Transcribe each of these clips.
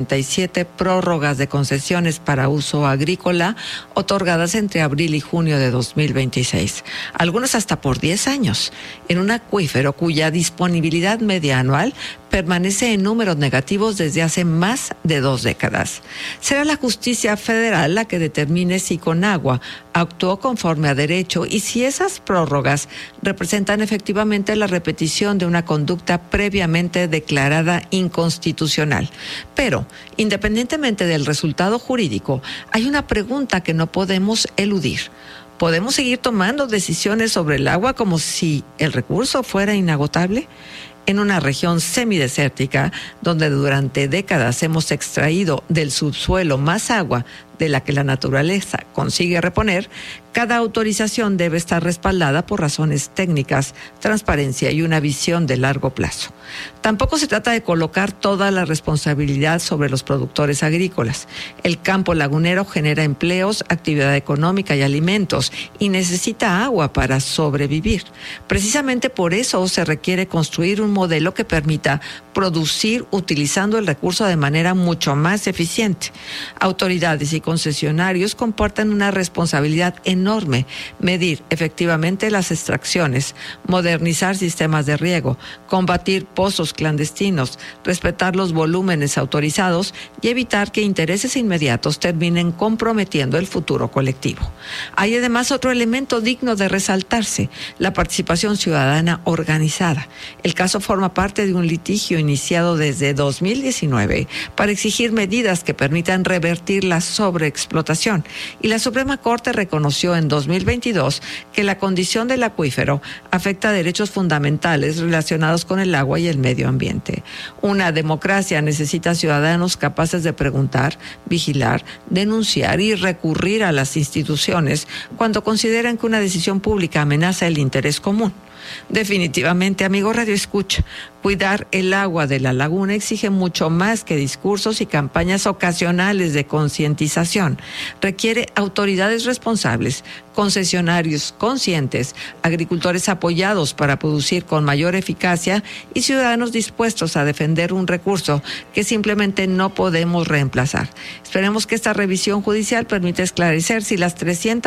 37 prórrogas de concesiones para uso agrícola otorgadas entre abril y junio de 2026, algunas hasta por 10 años, en un acuífero cuya disponibilidad media anual permanece en números negativos desde hace más de 2 décadas. Será la justicia federal la que determine si Conagua actuó conforme a derecho y si esas prórrogas representan efectivamente la repetición de una conducta previamente declarada inconstitucional. Pero, independientemente del resultado jurídico, hay una pregunta que no podemos eludir. ¿Podemos seguir tomando decisiones sobre el agua como si el recurso fuera inagotable? En una región semidesértica, donde durante décadas hemos extraído del subsuelo más agua de la que la naturaleza consigue reponer, cada autorización debe estar respaldada por razones técnicas, transparencia y una visión de largo plazo. Tampoco se trata de colocar toda la responsabilidad sobre los productores agrícolas. El campo lagunero genera empleos, actividad económica y alimentos y necesita agua para sobrevivir. Precisamente por eso se requiere construir un modelo que permita producir utilizando el recurso de manera mucho más eficiente. Autoridades y concesionarios comportan una responsabilidad enorme: medir efectivamente las extracciones, modernizar sistemas de riego, combatir pozos clandestinos, respetar los volúmenes autorizados y evitar que intereses inmediatos terminen comprometiendo el futuro colectivo. Hay además otro elemento digno de resaltarse: la participación ciudadana organizada. El caso forma parte de un litigio iniciado desde 2019 para exigir medidas que permitan revertir la sobreexplotación, y la Suprema Corte reconoció en 2022 que la condición del acuífero afecta derechos fundamentales relacionados con el agua y el medio ambiente. Una democracia necesita ciudadanos capaces de preguntar, vigilar, denunciar y recurrir a las instituciones cuando consideran que una decisión pública amenaza el interés común. Definitivamente, amigo Radio Escucha, cuidar el agua de la laguna exige mucho más que discursos y campañas ocasionales de concientización. Requiere autoridades responsables, concesionarios conscientes, agricultores apoyados para producir con mayor eficacia y ciudadanos dispuestos a defender un recurso que simplemente no podemos reemplazar. Esperemos que esta revisión judicial permita esclarecer si las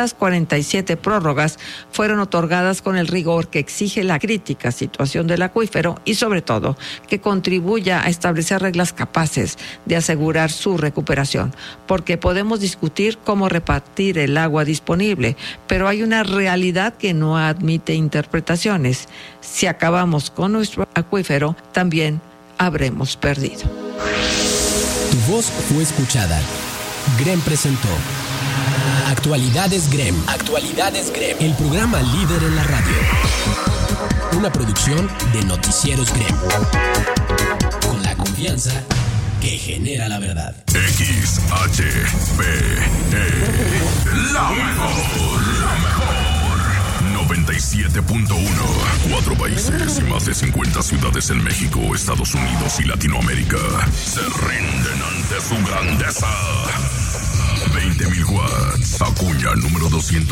347 prórrogas fueron otorgadas con el rigor que exige la crítica situación del acuífero y, sobre todo, que contribuya a establecer reglas capaces de asegurar su recuperación, porque podemos discutir cómo repartir el agua disponible, pero hay una realidad que no admite interpretaciones. Si acabamos con nuestro acuífero, también habremos perdido. Tu voz fue escuchada. GREM presentó Actualidades GREM. Actualidades GREM. El programa líder en la radio. Una producción de Noticieros GREM. Con la confianza que genera la verdad. XHPE. La mejor. 97.1. 4 países y más de 50 ciudades en México, Estados Unidos y Latinoamérica se rinden ante su grandeza. 20.000 watts. Acuña número 200.